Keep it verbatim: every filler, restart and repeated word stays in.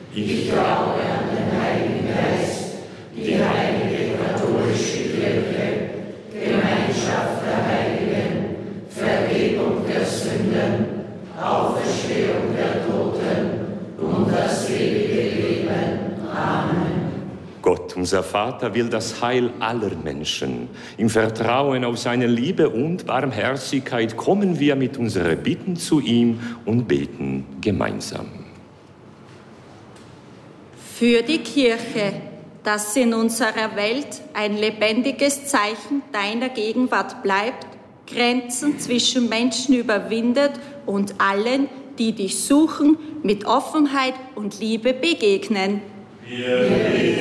Ich glaube an den Heiligen Geist, die heilige katholische Kirche, Gemeinschaft der Heiligen, Vergebung der Sünden, Auferstehung der Toten und das ewige Leben. Amen. Gott, unser Vater, will das Heil aller Menschen. Im Vertrauen auf seine Liebe und Barmherzigkeit kommen wir mit unseren Bitten zu ihm und beten gemeinsam. Für die Kirche, dass in unserer Welt ein lebendiges Zeichen deiner Gegenwart bleibt, Grenzen zwischen Menschen überwindet und allen, die dich suchen, mit Offenheit und Liebe begegnen. Wir